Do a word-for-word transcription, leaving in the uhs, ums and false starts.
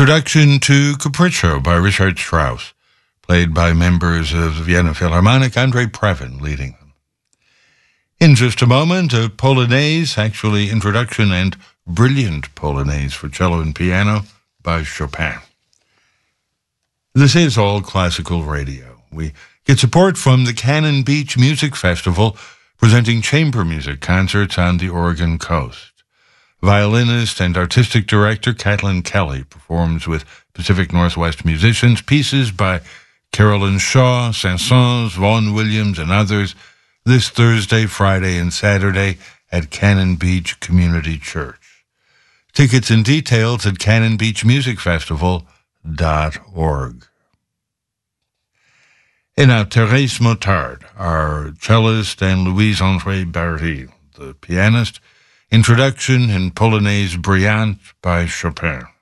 Introduction to Capriccio by Richard Strauss, played by members of the Vienna Philharmonic, Andrei Previn leading them. In just a moment, a Polonaise, actually introduction and brilliant Polonaise for cello and piano by Chopin. This is All Classical Radio. We get support from the Cannon Beach Music Festival, presenting chamber music concerts on the Oregon coast. Violinist and artistic director Kathleen Kelly performs with Pacific Northwest musicians pieces by Carolyn Shaw, Saint-Saëns, Vaughan Williams, and others this Thursday, Friday, and Saturday at Cannon Beach Community Church. Tickets and details at cannon beach music festival dot org. And now, Thérèse Motard, our cellist, and Louise-André Barry, the pianist. Introduction in Polonaise Brillante by Chopin.